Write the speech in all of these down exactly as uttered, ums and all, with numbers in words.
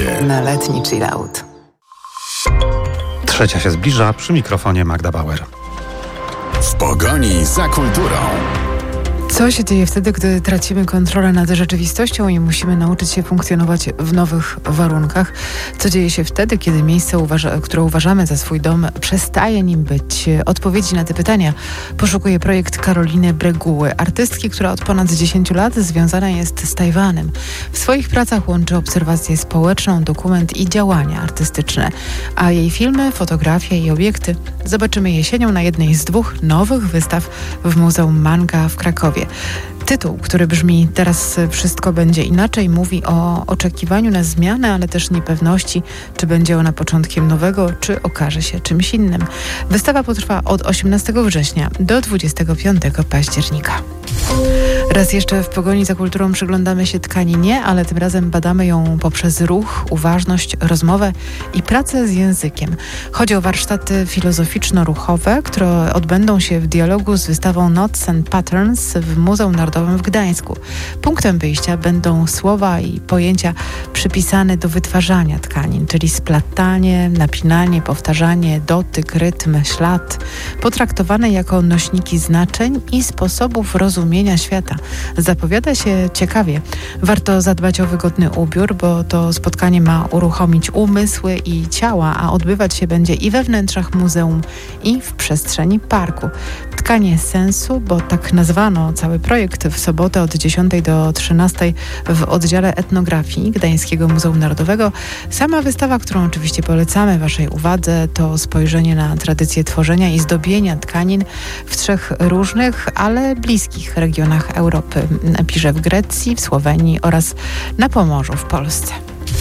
Radzie. Na letni chillout. Trzecia się zbliża, przy mikrofonie Magda Bauer. W pogoni za kulturą. Co się dzieje wtedy, gdy tracimy kontrolę nad rzeczywistością i musimy nauczyć się funkcjonować w nowych warunkach? Co dzieje się wtedy, kiedy miejsce, uważa- które uważamy za swój dom, przestaje nim być? Odpowiedzi na te pytania poszukuje projekt Karoliny Breguły, artystki, która od ponad dziesięciu lat związana jest z Tajwanem. W swoich pracach łączy obserwację społeczną, dokument i działania artystyczne. A jej filmy, fotografie i obiekty zobaczymy jesienią na jednej z dwóch nowych wystaw w Muzeum Manga w Krakowie. Tytuł, który brzmi "Teraz wszystko będzie inaczej", mówi o oczekiwaniu na zmianę, ale też niepewności, czy będzie ona początkiem nowego, czy okaże się czymś innym. Wystawa potrwa od osiemnastego września do dwudziestego piątego października. Raz jeszcze w pogoni za kulturą przyglądamy się tkaninie, ale tym razem badamy ją poprzez ruch, uważność, rozmowę i pracę z językiem. Chodzi o warsztaty filozoficzno-ruchowe, które odbędą się w dialogu z wystawą Notes and Patterns w Muzeum Narodowym w Gdańsku. Punktem wyjścia będą słowa i pojęcia przypisane do wytwarzania tkanin, czyli splatanie, napinanie, powtarzanie, dotyk, rytm, ślad, potraktowane jako nośniki znaczeń i sposobów rozumienia świata. Zapowiada się ciekawie. Warto zadbać o wygodny ubiór, bo to spotkanie ma uruchomić umysły i ciała, a odbywać się będzie i we wnętrzach muzeum, i w przestrzeni parku. Tkanie sensu, bo tak nazwano cały projekt, w sobotę od dziesiątej do trzynastej w oddziale etnografii Gdańskiego Muzeum Narodowego. Sama wystawa, którą oczywiście polecamy Waszej uwadze, to spojrzenie na tradycję tworzenia i zdobienia tkanin w trzech różnych, ale bliskich regionach Europy. Pisze w Grecji, w Słowenii oraz na Pomorzu w Polsce.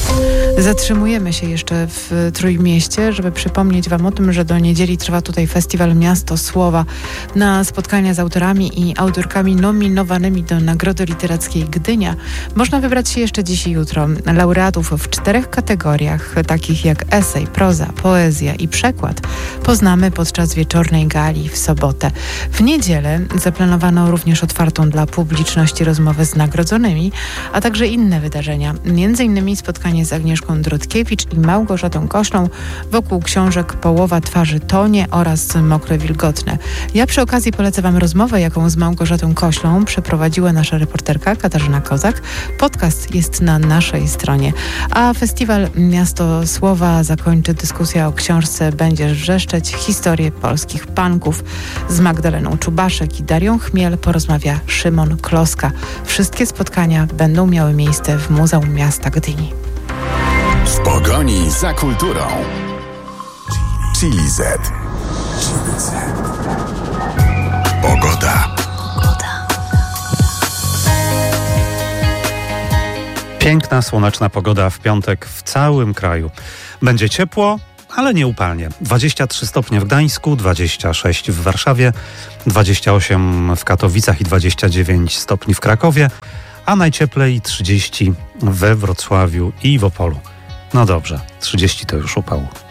Zatrzymujemy się jeszcze w Trójmieście, żeby przypomnieć Wam o tym, że do niedzieli trwa tutaj festiwal Miasto Słowa. Na spotkania z autorami i autorkami nominowanymi do Nagrody Literackiej Gdynia można wybrać się jeszcze dziś i jutro. Laureatów w czterech kategoriach, takich jak esej, proza, poezja i przekład, poznamy podczas wieczornej gali w sobotę. W niedzielę zaplanowano również otwartą dla publiczności rozmowę z nagrodzonymi, a także inne wydarzenia, między innymi spotkanie z Agnieszką Drodkiewicz i Małgorzatą Koślą wokół książek Połowa twarzy tonie oraz Mokre wilgotne. Ja przy okazji polecę Wam rozmowę, jaką z Małgorzatą Koślą przeprowadziła nasza reporterka Katarzyna Kozak. Podcast jest na naszej stronie. A festiwal Miasto Słowa zakończy dyskusja o książce Będziesz wrzeszczeć. Historię polskich punków. Z Magdaleną Czubaszek i Darią Chmiel porozmawia Szymon Kloska. Wszystkie spotkania będą miały miejsce w Muzeum Miasta Gdyni. W pogoni za kulturą. Chili Z. Pogoda. Piękna, słoneczna pogoda w piątek w całym kraju. Będzie ciepło, ale nie upalnie. dwadzieścia trzy stopnie w Gdańsku, dwadzieścia sześć w Warszawie, dwadzieścia osiem w Katowicach i dwadzieścia dziewięć stopni w Krakowie, a najcieplej trzydzieści we Wrocławiu i w Opolu. No dobrze, trzydzieści to już upał.